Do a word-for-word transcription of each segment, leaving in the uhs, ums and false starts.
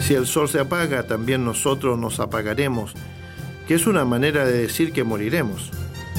Si el sol se apaga, también nosotros nos apagaremos, que es una manera de decir que moriremos.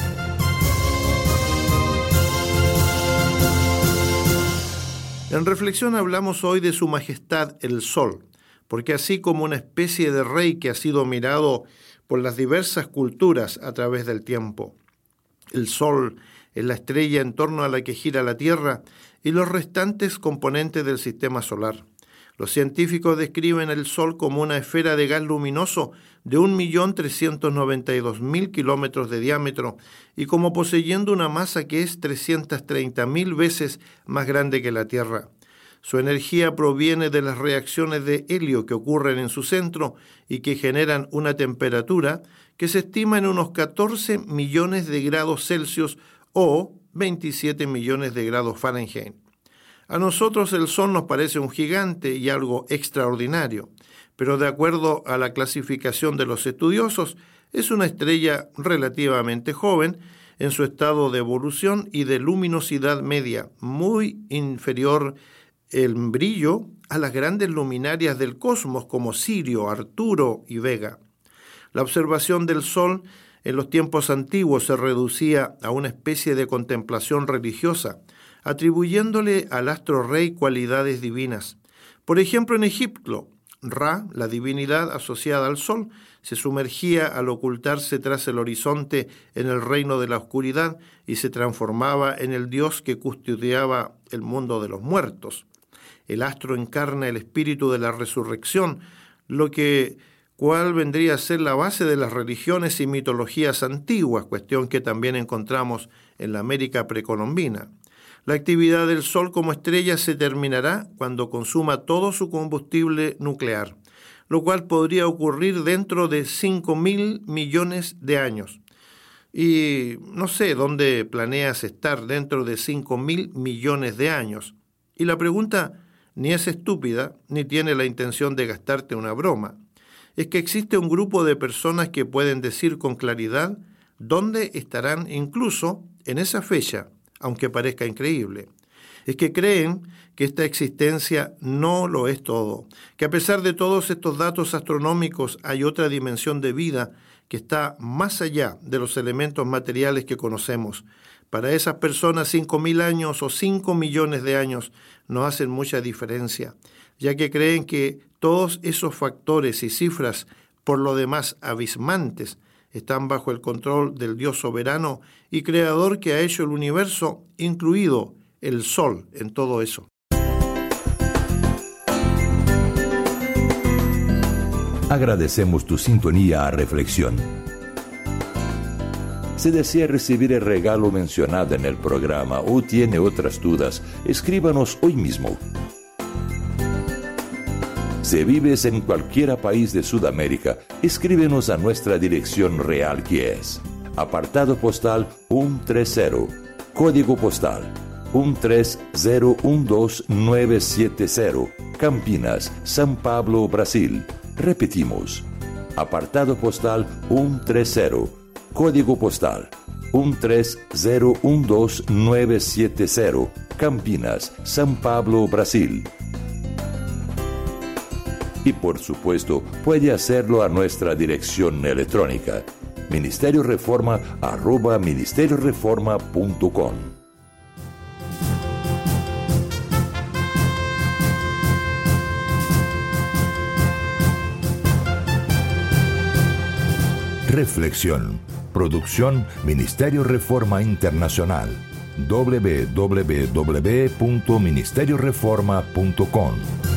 En reflexión hablamos hoy de Su Majestad el Sol, porque así como una especie de rey que ha sido mirado por las diversas culturas a través del tiempo, el Sol es la estrella en torno a la que gira la Tierra y los restantes componentes del sistema solar. Los científicos describen el Sol como una esfera de gas luminoso de un millón trescientos noventa y dos mil kilómetros de diámetro y como poseyendo una masa que es trescientas treinta mil veces más grande que la Tierra. Su energía proviene de las reacciones de helio que ocurren en su centro y que generan una temperatura que se estima en unos catorce millones de grados Celsius o veintisiete millones de grados Fahrenheit. A nosotros el Sol nos parece un gigante y algo extraordinario, pero de acuerdo a la clasificación de los estudiosos, es una estrella relativamente joven en su estado de evolución y de luminosidad media, muy inferior en brillo a las grandes luminarias del cosmos como Sirio, Arturo y Vega. La observación del Sol en los tiempos antiguos se reducía a una especie de contemplación religiosa, atribuyéndole al astro rey cualidades divinas. Por ejemplo, en Egipto, Ra, la divinidad asociada al Sol, se sumergía al ocultarse tras el horizonte en el reino de la oscuridad y se transformaba en el dios que custodiaba el mundo de los muertos. El astro encarna el espíritu de la resurrección, lo que cual vendría a ser la base de las religiones y mitologías antiguas, cuestión que también encontramos en la América precolombina. La actividad del Sol como estrella se terminará cuando consuma todo su combustible nuclear, lo cual podría ocurrir dentro de cinco mil millones de años. Y no sé dónde planeas estar dentro de cinco mil millones de años. Y la pregunta ni es estúpida, ni tiene la intención de gastarte una broma. Es que existe un grupo de personas que pueden decir con claridad dónde estarán incluso en esa fecha, aunque parezca increíble. Es que creen que esta existencia no lo es todo, que a pesar de todos estos datos astronómicos hay otra dimensión de vida que está más allá de los elementos materiales que conocemos. Para esas personas cinco mil años o cinco millones de años no hacen mucha diferencia, ya que creen que todos esos factores y cifras, por lo demás abismantes, están bajo el control del Dios soberano y creador que ha hecho el universo, incluido el Sol en todo eso. Agradecemos tu sintonía a Reflexión. Si desea recibir el regalo mencionado en el programa o tiene otras dudas, escríbanos hoy mismo. Si vives en cualquier país de Sudamérica, escríbenos a nuestra dirección real que es apartado postal ciento treinta, código postal uno tres cero uno dos nueve siete cero, Campinas, São Paulo, Brasil. Repetimos, apartado postal ciento treinta, código postal uno tres cero uno dos nueve siete cero, Campinas, São Paulo, Brasil. Y por supuesto, puede hacerlo a nuestra dirección electrónica, ministerio reforma arroba ministerio reforma punto com. Reflexión. Producción Ministerio Reforma Internacional. doble u doble u doble u punto ministerio reforma punto com